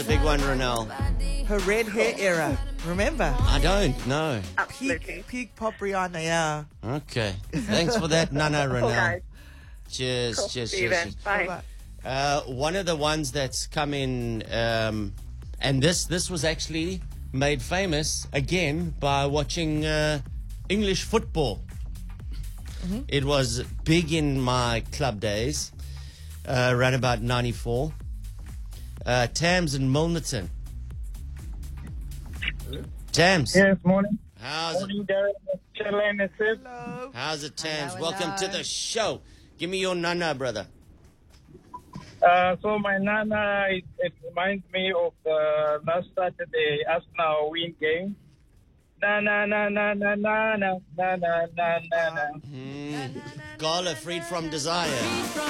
a big one, Ronelle? Her red hair era. Remember? I don't know. Absolutely. Peak pop Rihanna, yeah. Okay. Thanks for that, Nana Cool, Ronelle. guys. Cheers, Cool. cheers, See you cheers. then. Bye. One of the ones that's come in, and this was actually made famous again by watching English football. It was big in my club days, around about 94. Tams and Milnerton. Tams. Yes, morning. How's it? Morning, Darren. Chilling, Hello. How's it, Tams? Hello, Welcome to hello. the show. Give me your nana, brother. So my nana, it reminds me of last Saturday Arsenal win game. Na na na na na na na na na na na. Gala, freed from desire.